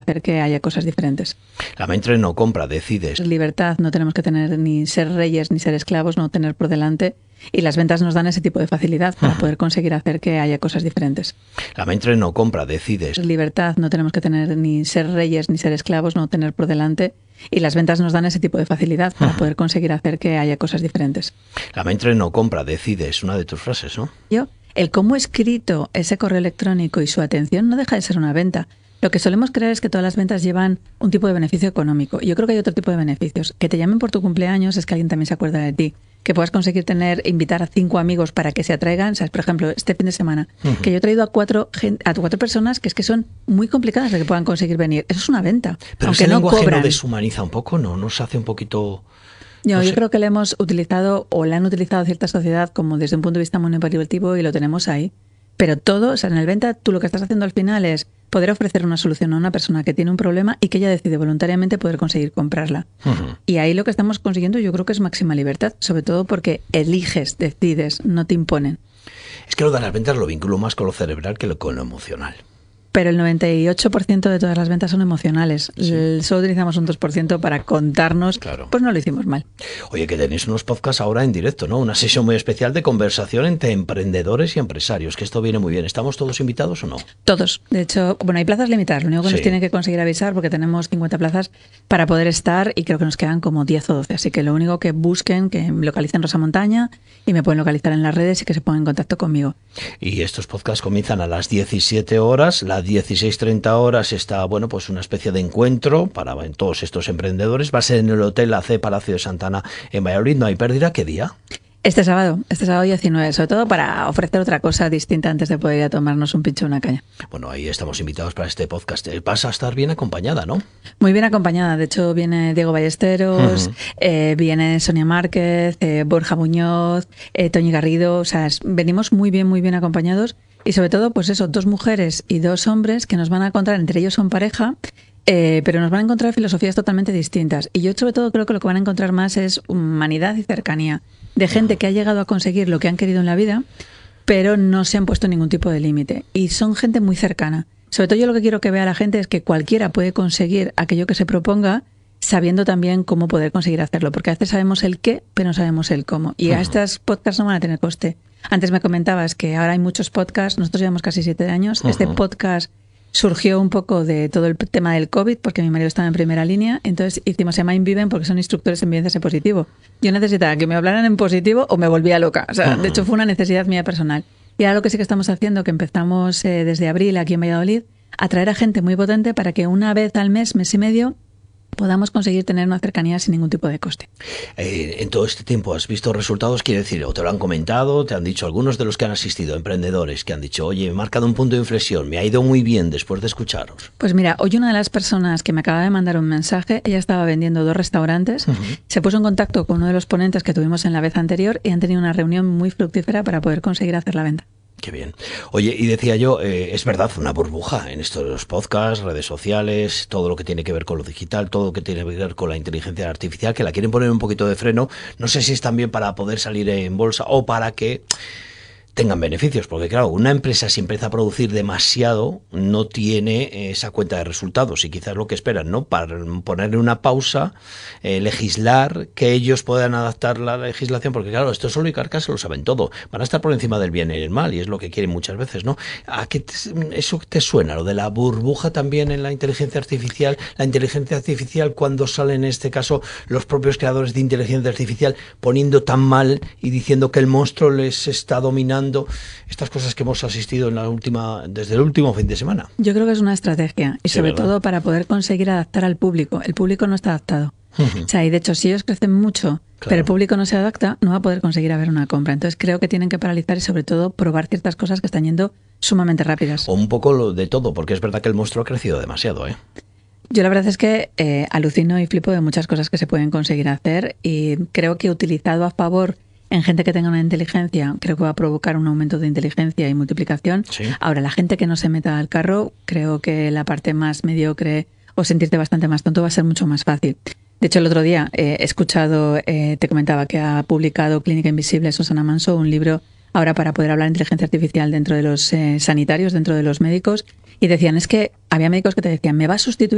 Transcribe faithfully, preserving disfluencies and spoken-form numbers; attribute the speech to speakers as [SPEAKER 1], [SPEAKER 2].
[SPEAKER 1] hacer que haya cosas diferentes.
[SPEAKER 2] La mente no compra, decides.
[SPEAKER 1] Libertad, no tenemos que tener ni ser reyes ni ser esclavos, no tener por delante. Y las ventas nos dan ese tipo de facilidad para poder conseguir hacer que haya cosas diferentes.
[SPEAKER 2] La mente no compra, decides.
[SPEAKER 1] Libertad, no tenemos que tener ni ser reyes ni ser esclavos, no tener por delante. Y las ventas nos dan ese tipo de facilidad para poder conseguir hacer que haya cosas diferentes.
[SPEAKER 2] La mente no compra, decide, es una de tus frases, ¿no?
[SPEAKER 1] Yo, el cómo he escrito ese correo electrónico y su atención no deja de ser una venta. Lo que solemos creer es que todas las ventas llevan un tipo de beneficio económico. Yo creo que hay otro tipo de beneficios. Que te llamen por tu cumpleaños es que alguien también se acuerda de ti. Que puedas conseguir tener, invitar a cinco amigos para que se atraigan. ¿Sabes? Por ejemplo, este fin de semana, uh-huh. que yo he traído a cuatro, a cuatro personas que es que son muy complicadas de que puedan conseguir venir. Eso es una venta.
[SPEAKER 2] Pero
[SPEAKER 1] aunque
[SPEAKER 2] ese
[SPEAKER 1] no
[SPEAKER 2] lenguaje
[SPEAKER 1] cobran.
[SPEAKER 2] ¿No deshumaniza un poco? ¿No? ¿No se hace un poquito...?
[SPEAKER 1] No,
[SPEAKER 2] no
[SPEAKER 1] yo
[SPEAKER 2] sé.
[SPEAKER 1] creo que le hemos utilizado o la han utilizado cierta sociedad como desde un punto de vista manipulativo y lo tenemos ahí. Pero todo, o sea, en el venta tú lo que estás haciendo al final es poder ofrecer una solución a una persona que tiene un problema y que ella decide voluntariamente poder conseguir comprarla. Uh-huh. Y ahí lo que estamos consiguiendo yo creo que es máxima libertad, sobre todo porque eliges, decides, no te imponen.
[SPEAKER 2] Es que lo de las ventas lo vinculo más con lo cerebral que con lo emocional.
[SPEAKER 1] Pero el noventa y ocho por ciento de todas las ventas son emocionales. Sí. Solo utilizamos un dos por ciento para contarnos, claro. Pues no lo hicimos mal.
[SPEAKER 2] Oye, que tenéis unos podcasts ahora en directo, ¿no? Una sesión muy especial de conversación entre emprendedores y empresarios, que esto viene muy bien. ¿Estamos todos invitados o no?
[SPEAKER 1] Todos. De hecho, bueno, hay plazas limitadas. Lo único que sí. nos tienen que conseguir avisar, porque tenemos cincuenta plazas para poder estar y creo que nos quedan como diez o doce. Así que lo único que busquen, que localicen Rosa Montaña y me pueden localizar en las redes y que se pongan en contacto conmigo.
[SPEAKER 2] Y estos podcasts comienzan a las diecisiete horas, la dieciséis treinta horas está, bueno, pues una especie de encuentro para todos estos emprendedores. Va a ser en el Hotel A C Palacio de Santa Ana en Valladolid. ¿No hay pérdida? ¿Qué día?
[SPEAKER 1] Este sábado, este sábado diecinueve, sobre todo para ofrecer otra cosa distinta antes de poder ir a tomarnos un pincho o una caña.
[SPEAKER 2] Bueno, ahí estamos invitados para este podcast. Vas a estar bien acompañada, ¿no?
[SPEAKER 1] Muy bien acompañada. De hecho, viene Diego Ballesteros, uh-huh. eh, viene Sonia Márquez, eh, Borja Muñoz, eh, Toñi Garrido. O sea, es, venimos muy bien, muy bien acompañados. Y sobre todo, pues eso, dos mujeres y dos hombres que nos van a encontrar, entre ellos son pareja, eh, pero nos van a encontrar filosofías totalmente distintas. Y yo sobre todo creo que lo que van a encontrar más es humanidad y cercanía, de gente que ha llegado a conseguir lo que han querido en la vida, pero no se han puesto ningún tipo de límite. Y son gente muy cercana. Sobre todo yo lo que quiero que vea la gente es que cualquiera puede conseguir aquello que se proponga, sabiendo también cómo poder conseguir hacerlo, porque a veces sabemos el qué, pero no sabemos el cómo. Y a estos podcasts no van a tener coste. Antes me comentabas que ahora hay muchos podcasts, nosotros llevamos casi siete años. Uh-huh. Este podcast surgió un poco de todo el tema del COVID, porque mi marido estaba en primera línea, entonces hicimos, se llama Inviven porque son instructores en vivencias en positivo. Yo necesitaba que me hablaran en positivo o me volvía loca. O sea, uh-huh. de hecho fue una necesidad mía personal. Y ahora lo que sí que estamos haciendo, que empezamos eh, desde abril aquí en Valladolid, a traer a gente muy potente para que una vez al mes, mes y medio, podamos conseguir tener una cercanía sin ningún tipo de coste.
[SPEAKER 2] Eh, en todo este tiempo has visto resultados, quiere decir, o te lo han comentado, te han dicho algunos de los que han asistido, emprendedores, que han dicho, oye, he marcado un punto de inflexión, me ha ido muy bien después de escucharos.
[SPEAKER 1] Pues mira, hoy una de las personas que me acaba de mandar un mensaje, ella estaba vendiendo dos restaurantes, uh-huh. se puso en contacto con uno de los ponentes que tuvimos en la vez anterior y han tenido una reunión muy fructífera para poder conseguir hacer la venta.
[SPEAKER 2] Qué bien. Oye, y decía yo, eh, es verdad, una burbuja en esto de los podcasts, redes sociales, todo lo que tiene que ver con lo digital, todo lo que tiene que ver con la inteligencia artificial, que la quieren poner un poquito de freno. No sé si es también para poder salir en bolsa o para que tengan beneficios, porque claro, una empresa si empieza a producir demasiado no tiene esa cuenta de resultados y quizás lo que esperan, ¿no? Para ponerle una pausa, eh, legislar, que ellos puedan adaptar la legislación, porque claro, esto solo y carcas se lo saben todo, van a estar por encima del bien y el mal y es lo que quieren muchas veces, ¿no? ¿A qué te, eso te suena? Lo de la burbuja también en la inteligencia artificial, la inteligencia artificial cuando salen en este caso los propios creadores de inteligencia artificial poniendo tan mal y diciendo que el monstruo les está dominando, estas cosas que hemos asistido en la última, desde el último fin de semana.
[SPEAKER 1] Yo creo que es una estrategia y sí, sobre ¿verdad? Todo para poder conseguir adaptar al público. El público no está adaptado. Uh-huh. O sea, y de hecho, si ellos crecen mucho, claro. pero el público no se adapta, no va a poder conseguir haber una compra. Entonces creo que tienen que paralizar y sobre todo probar ciertas cosas que están yendo sumamente rápidas.
[SPEAKER 2] O un poco lo de todo, porque es verdad que el monstruo ha crecido demasiado, ¿eh?
[SPEAKER 1] Yo la verdad es que eh, alucino y flipo de muchas cosas que se pueden conseguir hacer y creo que utilizado a favor en gente que tenga una inteligencia, creo que va a provocar un aumento de inteligencia y multiplicación. Sí. Ahora, la gente que no se meta al carro, creo que la parte más mediocre o sentirte bastante más tonto va a ser mucho más fácil. De hecho, el otro día eh, he escuchado, eh, te comentaba que ha publicado Clínica Invisible, Susana Manso, un libro ahora para poder hablar de inteligencia artificial dentro de los eh, sanitarios, dentro de los médicos, y decían, es que había médicos que te decían, me va a sustituir